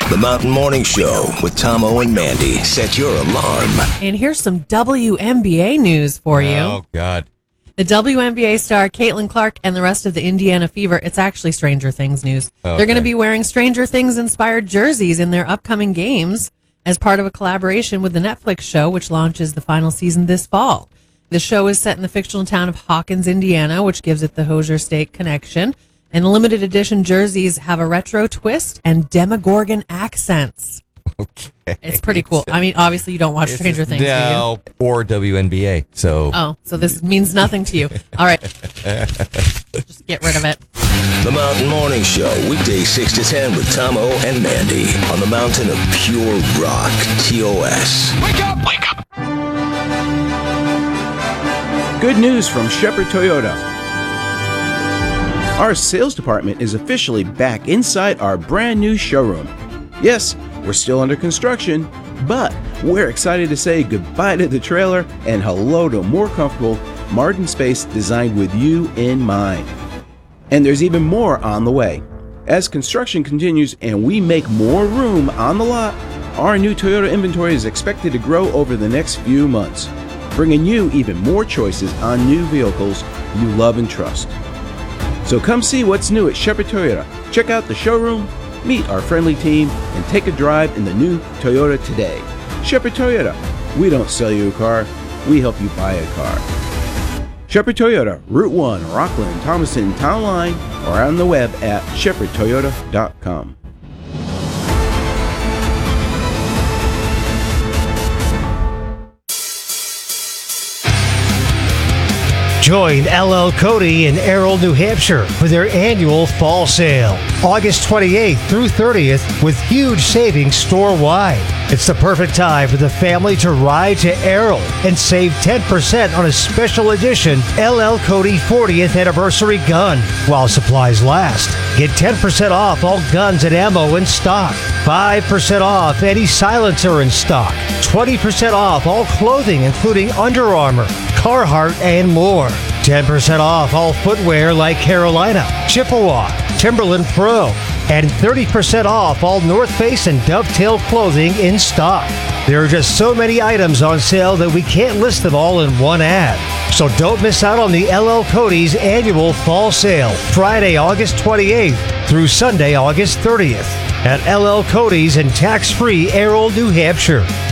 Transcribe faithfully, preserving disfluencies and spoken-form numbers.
The Mountain Morning Show with Tomo and Mandy. Set your alarm. And here's some W N B A news for you. Oh, God. The W N B A star Caitlin Clark and the rest of the Indiana Fever, it's actually Stranger Things news. Okay. They're going to be wearing Stranger Things-inspired jerseys in their upcoming games as part of a collaboration with the Netflix show, which launches the final season this fall. The show is set in the fictional town of Hawkins, Indiana, which gives it the Hoosier State connection. And the limited edition jerseys have a retro twist and Demogorgon accents. Okay. It's pretty cool. I mean, obviously you don't watch Stranger Things, No, do you? or W N B A. So. Oh, so this means nothing to you. All right. Just get rid of it. The Mountain Morning Show, weekdays six to ten with Tomo and Mandy on the mountain of pure rock, T O S. Wake up! Wake up! Good news from Shepherd Toyota. Our sales department is officially back inside our brand new showroom. Yes, we're still under construction, but we're excited to say goodbye to the trailer and hello to a more comfortable, modern space designed with you in mind. And there's even more on the way. As construction continues and we make more room on the lot, our new Toyota inventory is expected to grow over the next few months, bringing you even more choices on new vehicles you love and trust. So come see what's new at Shepherd Toyota. Check out the showroom, meet our friendly team, and take a drive in the new Toyota today. Shepherd Toyota. We don't sell you a car, we help you buy a car. Shepherd Toyota, Route one, Rockland, Thomaston, Town Line, or on the web at shepherd toyota dot com. Join L L Cody in Errol, New Hampshire for their annual fall sale, August twenty-eighth through thirtieth, with huge savings store-wide. It's the perfect time for the family to ride to Errol and save ten percent on a special edition L L Cody fortieth anniversary gun while supplies last. Get ten percent off all guns and ammo in stock, five percent off any silencer in stock, twenty percent off all clothing including Under Armour, Carhartt, and more. ten percent off all footwear like Carolina, Chippewa, Timberland Pro, and thirty percent off all North Face and Dovetail clothing in stock. There are just so many items on sale that we can't list them all in one ad. So don't miss out on the L L Cody's annual fall sale, Friday, August twenty-eighth through Sunday, August thirtieth at L L Cody's in tax-free Errol, New Hampshire.